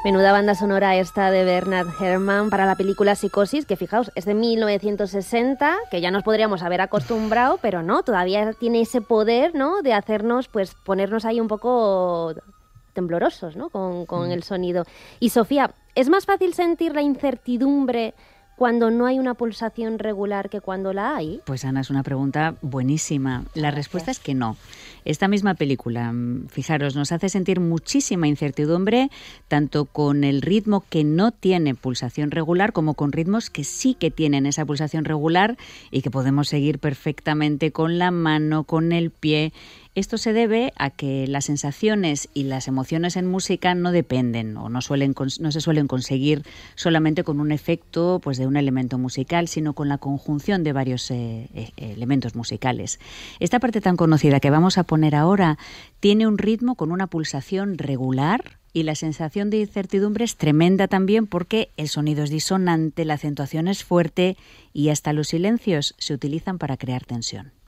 Menuda banda sonora esta de Bernard Herrmann para la película Psicosis, que fijaos, es de 1960, que ya nos podríamos haber acostumbrado, pero no, todavía tiene ese poder, ¿no?, de hacernos, pues, ponernos ahí un poco temblorosos, ¿no?, con el sonido. Y Sofía, ¿es más fácil sentir la incertidumbre cuando no hay una pulsación regular que cuando la hay? Pues Ana, es una pregunta buenísima. La respuesta es que no. Esta misma película, fijaros, nos hace sentir muchísima incertidumbre, tanto con el ritmo que no tiene pulsación regular como con ritmos que sí que tienen esa pulsación regular y que podemos seguir perfectamente con la mano, con el pie. Esto se debe a que las sensaciones y las emociones en música no dependen o no se suelen conseguir solamente con un efecto, pues, de un elemento musical, sino con la conjunción de varios elementos musicales. Esta parte tan conocida que vamos a poner ahora tiene un ritmo con una pulsación regular y la sensación de incertidumbre es tremenda también porque el sonido es disonante, la acentuación es fuerte y hasta los silencios se utilizan para crear tensión.